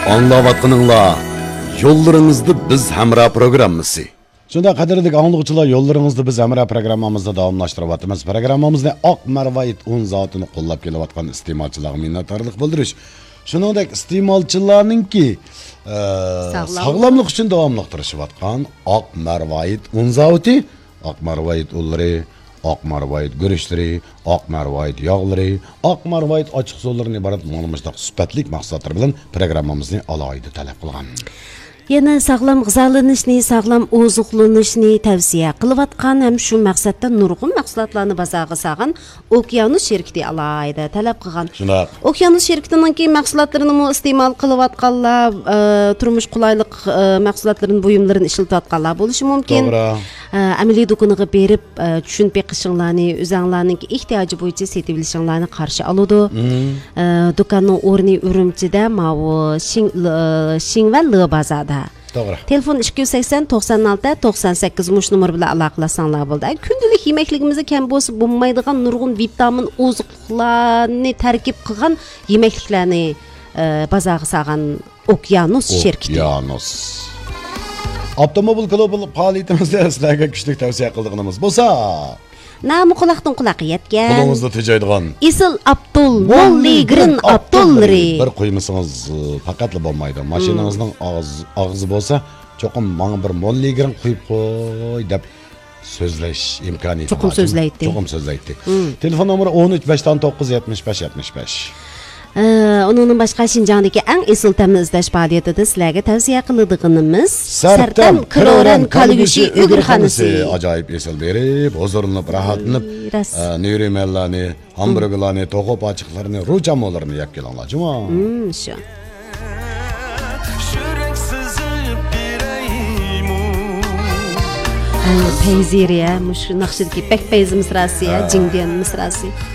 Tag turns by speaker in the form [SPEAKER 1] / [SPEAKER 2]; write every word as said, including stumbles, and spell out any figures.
[SPEAKER 1] Anlavatqınыңla yollarınızda biz Hamra programmasi.
[SPEAKER 2] Shunda qadrli anglag'uchilar, yo'llaringizni biz Hamra programmamizda davomlashtiryapmiz. Programmamizda Oq Marvarid o'n zotini qo'llab kelayotgan iste'molchilarga minnatdorlik bildirish. Shuningdek, iste'molchilarningki sog'lomlik uchun davomlashtirishayotgan Oq Marvarid o'n zoti, Oq Marvarid ullari, Oq Marvarid gurishlari, Oq Marvarid yog'lari, Oq Marvarid ochiq suvlarini iborat ma'lumotlar sifatli mahsulotlar bilan programmamizni alohida talab qilgan.
[SPEAKER 3] Yana sağlam g'izolanishni, sağlam ozuqlanishni tavsiya qilayotgan ham shu maqsadda nurg'un mahsulotlarni bozorga solgan Okeanus şirkati alohida talab qilgan.
[SPEAKER 2] Shunday.
[SPEAKER 3] Okeanus şirkatining mahsulotlarini mu iste'mol qilayotganlar, turmush qulaylik mahsulotlarini, buyumlarini ishlatayotganlar bo'lishi mumkin.
[SPEAKER 2] To'g'ri.
[SPEAKER 3] Amaliy do'koniga berib, tushunib beqishinglarni, o'zinglarning ehtiyoji bo'yicha setib olishinglarni qarshi oladi. Do'konning o'rni Urumchida, Mavu, Shing va L bazada.
[SPEAKER 2] To'g'ri.
[SPEAKER 3] Telefon ikki yuz sakson to'qson olti to'qson sakkiz mush nomer bilan aloqalasanglar bo'ldi. Kundalik yemekligimizda kam bo'lsa bo'lmaydigan nurg'un vitamin, ozuqlarni tarkib qilgan yemekliklarni bozorga solgan Okeanus şirkati.
[SPEAKER 2] Okeanus. Avtomobil klubi faoliyatimizda sizlarga kuchli tavsiya qilganimiz bo'lsa,
[SPEAKER 3] Namı qulaqdan quloqqa yetgan.
[SPEAKER 2] Qo'lingizda tejaydigan
[SPEAKER 3] Isil Abdul Molligrin Abdullari.
[SPEAKER 2] Bir qo'ymasangiz faqatla bo'lmaydi. Mashinangizning og'zi bo'lsa, cho'qim menga bir Molligrin qo'yib qo'y deb so'zlash imkoniyati bor.
[SPEAKER 3] Cho'qim so'zlaydi.
[SPEAKER 2] Cho'qim so'zlaydi. Telefon nomeri o'n uch besh to'qqiz yetmish besh yetmish besh.
[SPEAKER 3] Onun başqa Şinjandagi eng esil ta'mni izlash faoliyatida sizlarga tavsiya qiladiganimiz
[SPEAKER 2] Sartam Kroran Kalgushi
[SPEAKER 3] Ugurxonasi.
[SPEAKER 2] Ajoyib esil berib, huzurlanib, rohatlanib, nurimellarni, hamburgerlarni, to'g'ib ochiqlarni, rujamolarni yeb kelinglar, juma.
[SPEAKER 3] Hmm, shu. Peyziriya, mush naqshidagi pek peyz misrasi, jingdian misrasi.